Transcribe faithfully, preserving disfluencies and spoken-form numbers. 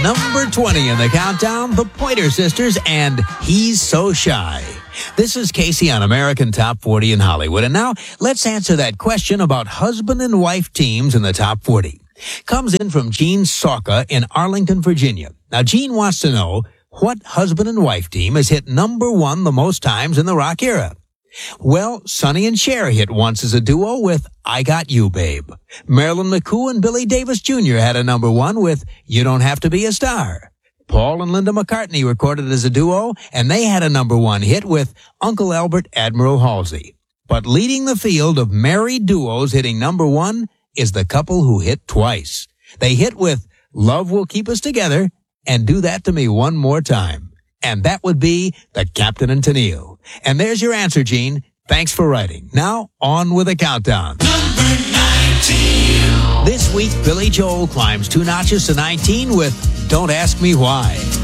number twenty in the countdown, the Pointer Sisters and He's So Shy. This is Casey on American Top forty in Hollywood. And now let's answer that question about husband and wife teams in the Top forty. Comes in from Gene Sauka in Arlington, Virginia. Now, Gene wants to know what husband and wife team has hit number one the most times in the rock era. Well, Sonny and Cher hit once as a duo with I Got You, Babe. Marilyn McCoo and Billy Davis Junior had a number one with You Don't Have to Be a Star. Paul and Linda McCartney recorded as a duo, and they had a number one hit with Uncle Albert Admiral Halsey. But leading the field of married duos hitting number one is the couple who hit twice. They hit with Love Will Keep Us Together and Do That to Me One More Time. And that would be the Captain and Tennille. And there's your answer, Gene. Thanks for writing. Now, on with the countdown. Number nineteen. This week, Billy Joel climbs two notches to nineteen with Don't Ask Me Why.